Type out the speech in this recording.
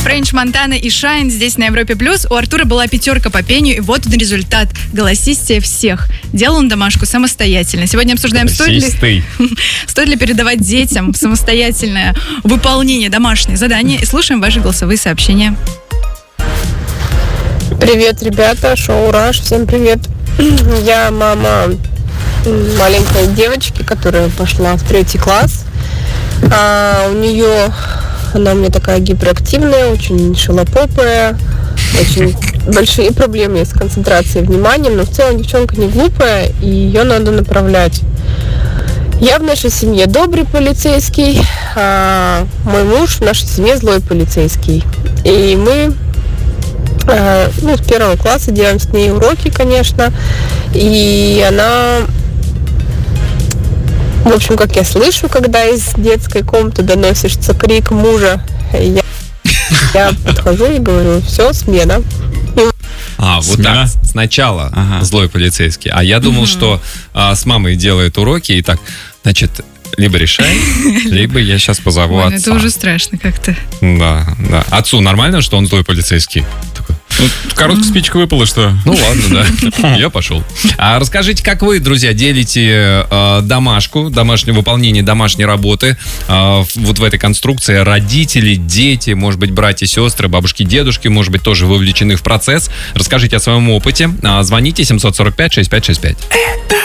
Френч Монтана и Шайн здесь на Европе+. У Артура была 5 по пению, и вот он результат. Голосистее всех. Делал он домашку самостоятельно. Сегодня обсуждаем, стоит ли передавать детям самостоятельное выполнение домашних заданий. И слушаем ваши голосовые сообщения. Привет, ребята, шоу «Раш», всем привет. Я мама маленькой девочки, которая пошла в 3 класс. Она у меня такая гиперактивная, очень шалопопая, очень большие проблемы с концентрацией и вниманием, но в целом девчонка не глупая, и ее надо направлять. Я в нашей семье добрый полицейский, а мой муж в нашей семье злой полицейский. И мы с 1 класса делаем с ней уроки, конечно, и она... В общем, как я слышу, когда из детской комнаты доносится крик мужа, я подхожу и говорю: все, смена. Вот так. Сначала злой полицейский. А я думал, что с мамой делает уроки и так, значит, либо решай, либо я сейчас позову отца. Это уже страшно как-то. Да. Отцу нормально, что он злой полицейский? Короткая спичка выпала, что? Ну ладно, да. Я пошел. Расскажите, как вы, друзья, делите домашнее выполнение домашней работы вот в этой конструкции? Родители, дети, может быть, братья, сестры, бабушки, дедушки, может быть, тоже вовлечены в процесс. Расскажите о своем опыте. Звоните 745-6565.